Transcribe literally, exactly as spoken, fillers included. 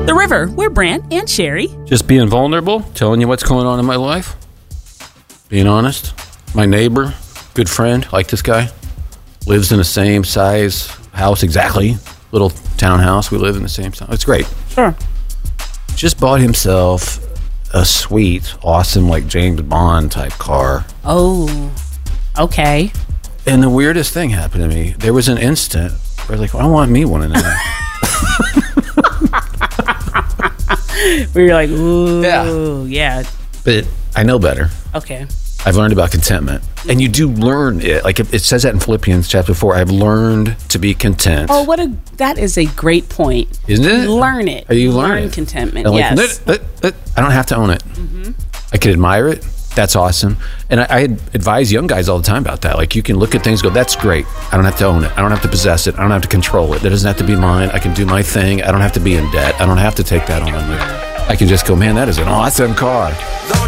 The River. We're Brant and Sherry. Just being vulnerable, telling you what's going on in my life. Being honest. My neighbor, good friend, like this guy, lives in the same size house exactly. Little townhouse. We live in the same town. It's great. Sure. Just bought himself a sweet, awesome, like James Bond type car. Oh, okay. And the weirdest thing happened to me. There was an instant where I was like, I want me one of them. Where you're like, ooh, Yeah. yeah. But I know better. Okay. I've learned about contentment. And you do learn it. Like it, it says that in Philippians chapter four. I've learned to be content. Oh, what a, that is a great point. Isn't it? Learn it. Are you learn learn it? contentment, And like, yes. "But- but- but I don't have to own it. Mm-hmm. I could admire it. That's awesome. And I, I advise young guys all the time about that. Like you can look at things and go, that's great. I don't have to own it. I don't have to possess it. I don't have to control it. That doesn't have to be mine. I can do my thing. I don't have to be in debt. I don't have to take that on. I can just go, man, that is an awesome car.